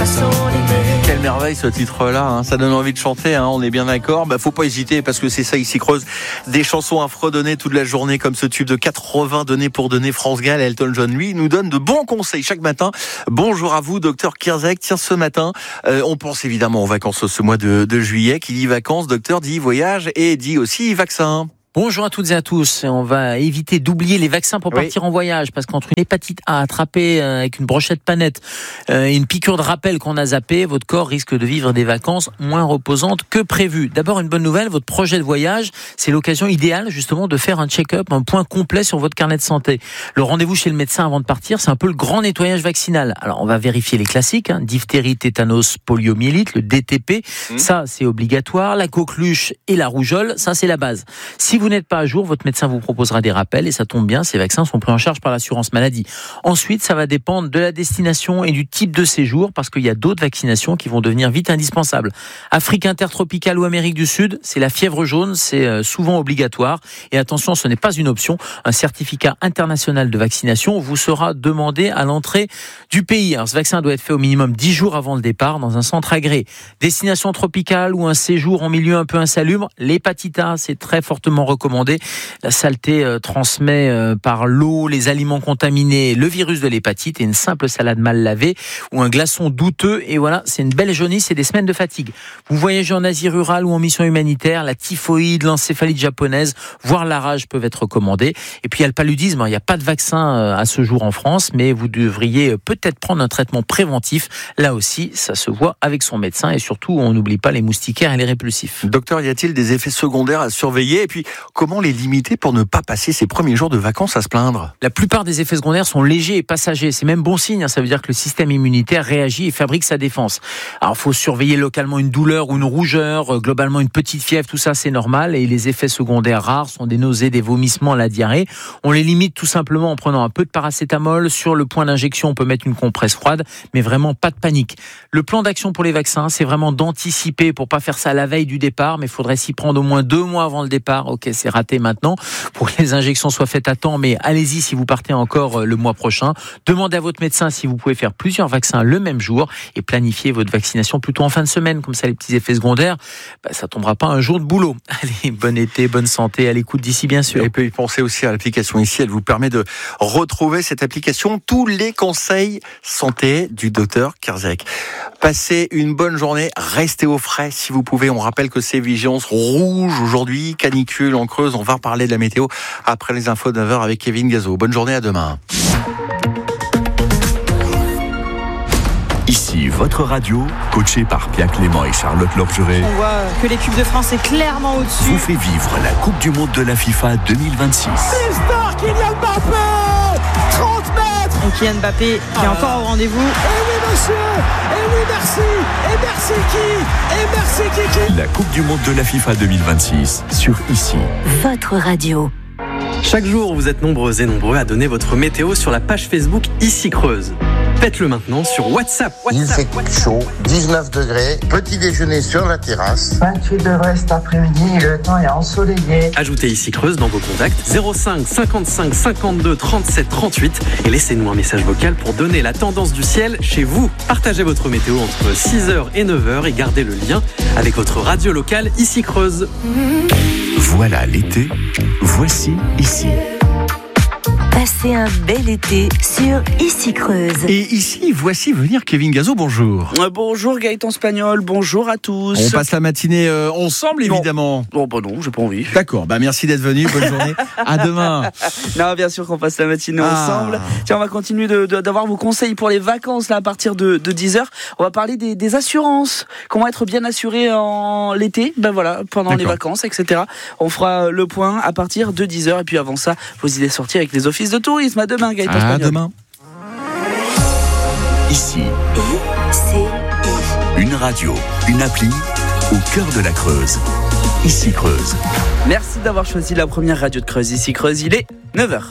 Quelle merveille ce titre-là, hein. Ça donne envie de chanter, hein. On est bien d'accord. Faut pas hésiter parce que c'est ça ici Creuse. Des chansons à fredonner toute la journée comme ce tube de 80 donné pour donner. France Gall, Elton John, lui, nous donne de bons conseils chaque matin. Bonjour à vous, docteur Kierzek. Tiens, ce matin, on pense évidemment aux vacances ce mois de juillet. Qui dit vacances, docteur, dit voyage et dit aussi vaccin. Bonjour à toutes et à tous. On va éviter d'oublier les vaccins pour partir en voyage, parce qu'entre une hépatite A attrapée avec une brochette panette et une piqûre de rappel qu'on a zappé, votre corps risque de vivre des vacances moins reposantes que prévu. D'abord, une bonne nouvelle, votre projet de voyage, c'est l'occasion idéale justement de faire un check-up, un point complet sur votre carnet de santé. Le rendez-vous chez le médecin avant de partir, c'est un peu le grand nettoyage vaccinal. Alors, on va vérifier les classiques, diphtérie, tétanos, poliomyélite, le DTP, ça c'est obligatoire. La coqueluche et la rougeole, ça c'est la base. Si vous n'êtes pas à jour, votre médecin vous proposera des rappels et ça tombe bien, ces vaccins sont pris en charge par l'assurance maladie. Ensuite, ça va dépendre de la destination et du type de séjour parce qu'il y a d'autres vaccinations qui vont devenir vite indispensables. Afrique intertropicale ou Amérique du Sud, c'est la fièvre jaune, c'est souvent obligatoire. Et attention, ce n'est pas une option. Un certificat international de vaccination vous sera demandé à l'entrée du pays. Alors, ce vaccin doit être fait au minimum 10 jours avant le départ dans un centre agréé. Destination tropicale ou un séjour en milieu un peu insalubre, l'hépatite A, c'est très fortement recommandé. La saleté transmet par l'eau, les aliments contaminés, le virus de l'hépatite et une simple salade mal lavée ou un glaçon douteux. Et voilà, c'est une belle jaunisse et des semaines de fatigue. Vous voyagez en Asie rurale ou en mission humanitaire, la typhoïde, l'encéphalite japonaise, voire la rage peuvent être recommandées. Et puis il y a le paludisme. Il n'y a pas de vaccin à ce jour en France, mais vous devriez peut-être prendre un traitement préventif. Là aussi, ça se voit avec son médecin et surtout, on n'oublie pas les moustiquaires et les répulsifs. Docteur, y a-t-il des effets secondaires à surveiller? Et puis, comment les limiter pour ne pas passer ses premiers jours de vacances à se plaindre? La plupart des effets secondaires sont légers et passagers. C'est même bon signe. Ça veut dire que le système immunitaire réagit et fabrique sa défense. Alors, il faut surveiller localement une douleur ou une rougeur, globalement une petite fièvre, tout ça c'est normal. Et les effets secondaires rares sont des nausées, des vomissements, la diarrhée. On les limite tout simplement en prenant un peu de paracétamol. Sur le point d'injection, on peut mettre une compresse froide, mais vraiment pas de panique. Le plan d'action pour les vaccins, c'est vraiment d'anticiper pour pas faire ça la veille du départ, mais il faudrait s'y prendre au moins 2 mois avant le départ. Ok, c'est raté maintenant pour que les injections soient faites à temps, mais allez-y si vous partez encore le mois prochain. Demandez à votre médecin si vous pouvez faire plusieurs vaccins le même jour et planifiez votre vaccination plutôt en fin de semaine. Comme ça, les petits effets secondaires, ça tombera pas un jour de boulot. Allez, bon été, bonne santé, à l'écoute d'ici bien sûr. Et puis pensez aussi à l'application ici, elle vous permet de retrouver cette application, tous les conseils santé du docteur Kierzek. Passez une bonne journée, restez au frais si vous pouvez. On rappelle que c'est vigilance rouge aujourd'hui, canicule en Creuse. On va reparler de la météo après les infos de 9h avec Kevin Gazo. Bonne journée, à demain. Ici, votre radio, coachée par Pierre Clément et Charlotte Lorgeret. On voit que l'équipe de France est clairement au-dessus. Vous fait vivre la Coupe du Monde de la FIFA 2026. L'histoire, Kylian Mbappé 30 mètres. Et Kylian Mbappé qui est encore au rendez-vous. Et oui monsieur, et oui merci, et merci qui, et merci qui. La Coupe du Monde de la FIFA 2026 sur Ici. Votre radio. Chaque jour, vous êtes nombreux et nombreux à donner votre météo sur la page Facebook Ici Creuse. Faites-le maintenant sur WhatsApp. Il fait chaud, 19 degrés, petit déjeuner sur la terrasse. 28 degrés cet après-midi, le temps est ensoleillé. Ajoutez Ici Creuse dans vos contacts 05 55 52 37 38 et laissez-nous un message vocal pour donner la tendance du ciel chez vous. Partagez votre météo entre 6h et 9h et gardez le lien avec votre radio locale Ici Creuse. Voilà l'été, voici Ici. Passez un bel été sur Ici Creuse. Et ici, voici venir Kevin Gazo, bonjour. Bonjour Gaëtan Spagnol, bonjour à tous. On passe la matinée ensemble, évidemment. Non, j'ai pas envie. D'accord, merci d'être venu, bonne journée, à demain. Non, bien sûr qu'on passe la matinée ensemble. Tiens, on va continuer d'avoir vos conseils pour les vacances là, à partir de 10h. On va parler des assurances, comment être bien assuré en l'été, pendant les vacances, etc. On fera le point à partir de 10h et puis avant ça, vos idées sorties avec les offices de tourisme. À demain, Gaëtan Spagnol. À demain. Ici. Une radio, une appli au cœur de la Creuse. Ici Creuse. Merci d'avoir choisi la première radio de Creuse. Ici Creuse, il est 9h.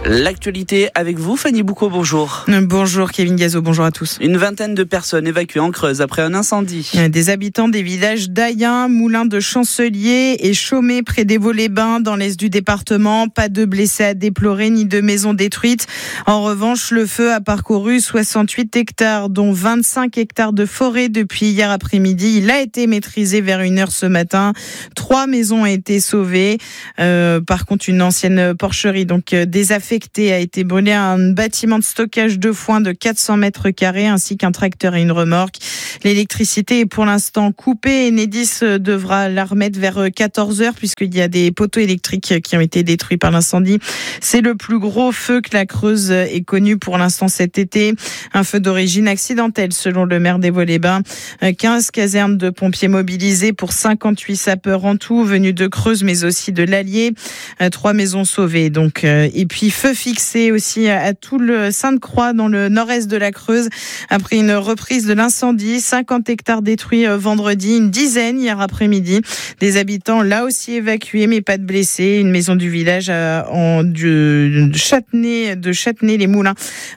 L'actualité avec vous, Fanny Boucaud, bonjour. Bonjour Kevin Gazo, bonjour à tous. Une vingtaine de personnes évacuées en Creuse après un incendie. Des habitants des villages d'Ayen, Moulin de Chancelier et Chaumet près des Vaux-les-Bains dans l'est du département. Pas de blessés à déplorer ni de maisons détruites. En revanche, le feu a parcouru 68 hectares, dont 25 hectares de forêt depuis hier après-midi. Il a été maîtrisé vers 1h ce matin. 3 maisons ont été sauvées. Par contre, une ancienne porcherie, donc désaffectée, a été brûlé un bâtiment de stockage de foin de 400 mètres carrés ainsi qu'un tracteur et une remorque. L'électricité est pour l'instant coupée. Enedis devra la remettre vers 14h puisqu'il y a des poteaux électriques qui ont été détruits par l'incendie. C'est le plus gros feu que la Creuse ait connu pour l'instant cet été. Un feu d'origine accidentelle selon le maire des Vaux-les-Bains. 15 casernes de pompiers mobilisés pour 58 sapeurs en tout venus de Creuse mais aussi de l'Allier. 3 maisons sauvées donc. Et puis feu fixé aussi à tout le Sainte-Croix dans le nord-est de la Creuse après une reprise de l'incendie. 50 hectares détruits vendredi, une dizaine hier après-midi. Des habitants là aussi évacués mais pas de blessés. Une maison du village de Châtenay-les-Moulins,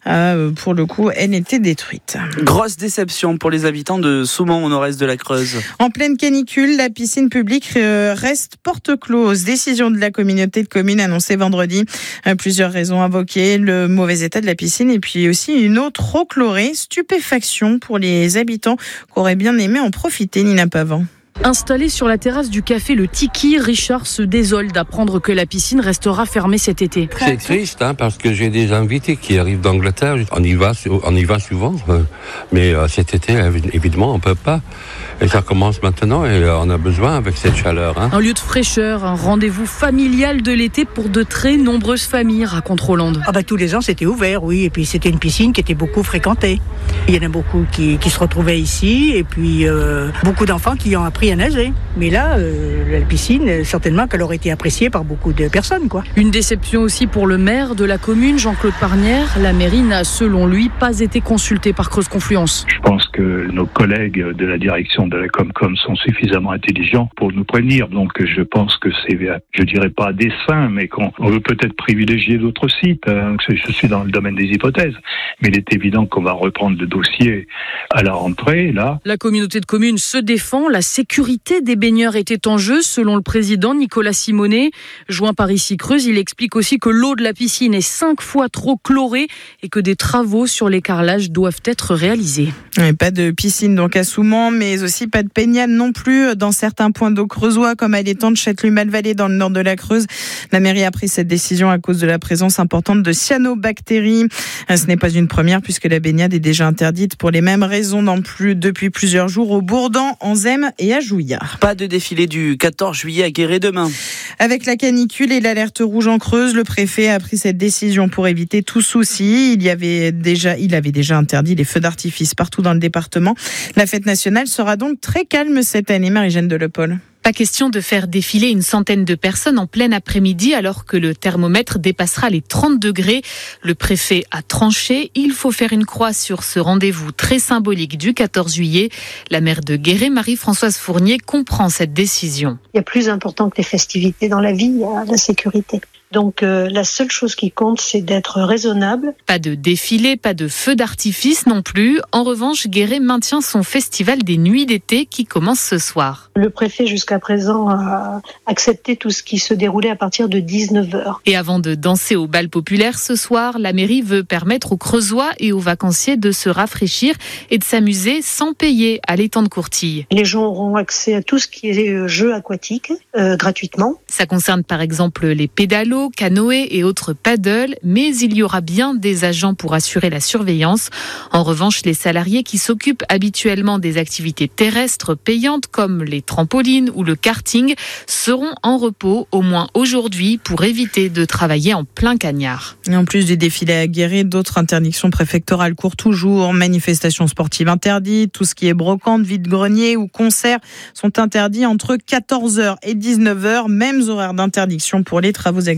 pour le coup, elle était détruite. Grosse déception pour les habitants de Saumont au nord-est de la Creuse. En pleine canicule, la piscine publique reste porte close. Décision de la communauté de communes annoncée vendredi. Plusieurs raisons invoquées, le mauvais état de la piscine et puis aussi une eau trop chlorée, stupéfaction pour les habitants qui auraient bien aimé en profiter. Nina Pavant. Installé sur la terrasse du café Le Tiki, Richard se désole d'apprendre que la piscine restera fermée cet été. C'est triste parce que j'ai des invités qui arrivent d'Angleterre. On y va souvent, mais cet été, évidemment, on ne peut pas. Et ça commence maintenant et on a besoin avec cette chaleur. Un lieu de fraîcheur, un rendez-vous familial de l'été pour de très nombreuses familles, raconte Rolande. Tous les ans, c'était ouvert, oui. Et puis, c'était une piscine qui était beaucoup fréquentée. Il y en a beaucoup qui se retrouvaient ici. Et puis, beaucoup d'enfants qui ont appris à nager. Mais là, la piscine, certainement qu'elle aurait été appréciée par beaucoup de personnes, quoi. Une déception aussi pour le maire de la commune, Jean-Claude Parnière. La mairie n'a, selon lui, pas été consultée par Creuse Confluence. Je pense que nos collègues de la direction de la Comcom sont suffisamment intelligents pour nous prévenir. Donc, je pense que c'est, je dirais pas à dessein, mais qu'on veut peut-être privilégier d'autres sites. Je suis dans le domaine des hypothèses. Mais il est évident qu'on va reprendre le dossier à la rentrée, là. La communauté de communes se défend. La sécurité des baigneurs était en jeu, selon le président Nicolas Simonet. Joint par Ici Creuse, il explique aussi que l'eau de la piscine est 5 fois trop chlorée et que des travaux sur les carrelages doivent être réalisés. Et pas de piscine donc à Soumont, mais aussi pas de baignade non plus dans certains points d'eau creusois comme à l'étang de Châtellus-Malvallée dans le nord de la Creuse. La mairie a pris cette décision à cause de la présence importante de cyanobactéries. Ce n'est pas une première puisque la baignade est déjà interdite pour les mêmes raisons depuis plusieurs jours au Bourdan, en Zème et à Jouillard. Pas de défilé du 14 juillet à Guéret demain. Avec la canicule et l'alerte rouge en Creuse, le préfet a pris cette décision pour éviter tout souci. Il avait déjà interdit les feux d'artifice partout dans le département. La fête nationale sera donc très calme cette année, Marie-Jeanne Delepol. Pas question de faire défiler une centaine de personnes en plein après-midi alors que le thermomètre dépassera les 30 degrés. Le préfet a tranché. Il faut faire une croix sur ce rendez-vous très symbolique du 14 juillet. La maire de Guéret, Marie-Françoise Fournier, comprend cette décision. Il y a plus important que les festivités dans la vie, il y a la sécurité. Donc la seule chose qui compte, c'est d'être raisonnable. Pas de défilé, pas de feu d'artifice non plus. En revanche, Guéret maintient son festival des nuits d'été qui commence ce soir. Le préfet, jusqu'à présent, a accepté tout ce qui se déroulait à partir de 19h. Et avant de danser au bal populaire ce soir, la mairie veut permettre aux Creusois et aux vacanciers de se rafraîchir et de s'amuser sans payer à l'étang de Courtille. Les gens auront accès à tout ce qui est jeux aquatiques gratuitement. Ça concerne par exemple les pédalos, canoë et autres paddles, mais il y aura bien des agents pour assurer la surveillance. En revanche, les salariés qui s'occupent habituellement des activités terrestres payantes comme les trampolines ou le karting seront en repos au moins aujourd'hui pour éviter de travailler en plein cagnard. Et en plus du défilé à Guéret, d'autres interdictions préfectorales courent toujours. Manifestations sportives interdites, tout ce qui est brocante, vide-grenier ou concert sont interdits entre 14h et 19h. Mêmes horaires d'interdiction pour les travaux agricoles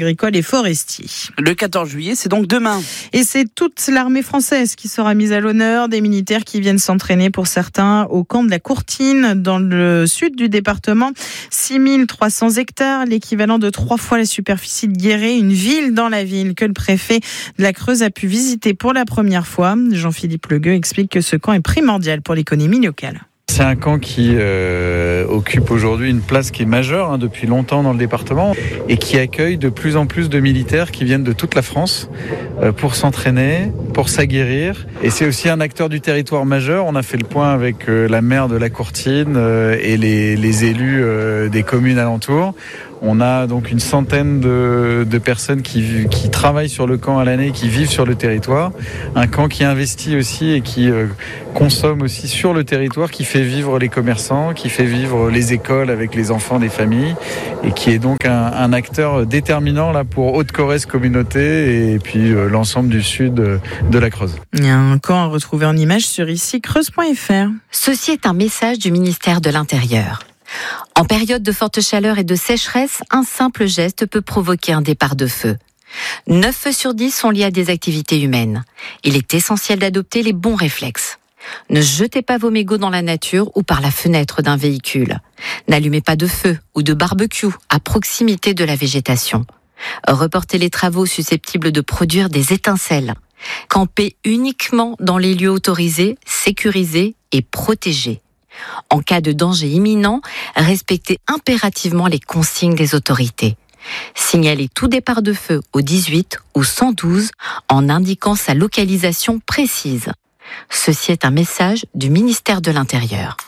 agricoles et forestiers. Le 14 juillet, c'est donc demain. Et c'est toute l'armée française qui sera mise à l'honneur, des militaires qui viennent s'entraîner pour certains au camp de la Courtine, dans le sud du département. 6300 hectares, l'équivalent de 3 fois la superficie de Guéret, une ville dans la ville que le préfet de la Creuse a pu visiter pour la première fois. Jean-Philippe Legueux explique que ce camp est primordial pour l'économie locale. C'est un camp qui occupe aujourd'hui une place qui est majeure depuis longtemps dans le département et qui accueille de plus en plus de militaires qui viennent de toute la France pour s'entraîner, pour s'aguerrir. Et c'est aussi un acteur du territoire majeur. On a fait le point avec la maire de la Courtine et les élus des communes alentours. On a donc une centaine de personnes qui travaillent sur le camp à l'année, qui vivent sur le territoire. Un camp qui investit aussi et qui consomme aussi sur le territoire, qui fait vivre les commerçants, qui fait vivre les écoles avec les enfants des familles et qui est donc un acteur déterminant là pour Haute-Corrèze communauté et puis l'ensemble du sud de la Creuse. Il y a un camp à retrouver en images sur icicreuse.fr. Ceci est un message du ministère de l'Intérieur. En période de forte chaleur et de sécheresse, un simple geste peut provoquer un départ de feu. 9 feux sur 10 sont liés à des activités humaines. Il est essentiel d'adopter les bons réflexes. Ne jetez pas vos mégots dans la nature ou par la fenêtre d'un véhicule. N'allumez pas de feu ou de barbecue à proximité de la végétation. Reportez les travaux susceptibles de produire des étincelles. Campez uniquement dans les lieux autorisés, sécurisés et protégés. En cas de danger imminent, respectez impérativement les consignes des autorités. Signalez tout départ de feu au 18 ou 112 en indiquant sa localisation précise. Ceci est un message du ministère de l'Intérieur.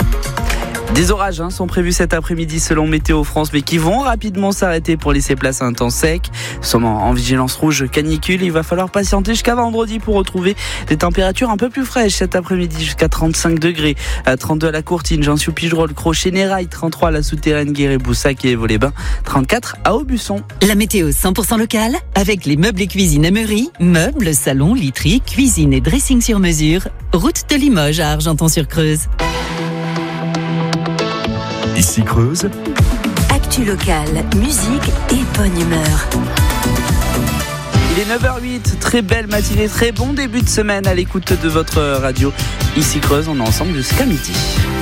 Des orages sont prévus cet après-midi selon Météo France, mais qui vont rapidement s'arrêter pour laisser place à un temps sec. Nous sommes en vigilance rouge canicule. Il va falloir patienter jusqu'à vendredi pour retrouver des températures un peu plus fraîches cet après-midi, jusqu'à 35 degrés. 32 à la Courtine, Jean-Pigerolles, Crochet, Néraille, 33 à la Souterraine, Guéret, Boussac et Vaux-les-Bains, 34 à Aubusson. La météo 100% locale avec les meubles et cuisine Ameury, meubles, salons, literie, cuisine et dressing sur mesure. Route de Limoges à Argenton-sur-Creuse. Ici Creuse. Actu locale, musique et bonne humeur. Il est 9h08, très belle matinée, très bon début de semaine à l'écoute de votre radio. Ici Creuse, on est ensemble jusqu'à midi.